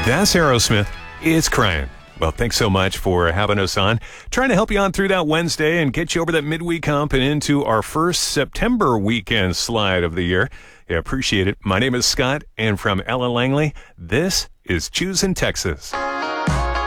That's Aerosmith. It's Crying. Well, thanks so much for having us on. Trying to help you on through that Wednesday and get you over that midweek hump and into our first September weekend slide of the year. Yeah, appreciate it. My name is Scott, and from Ella Langley, this is Choosing Texas.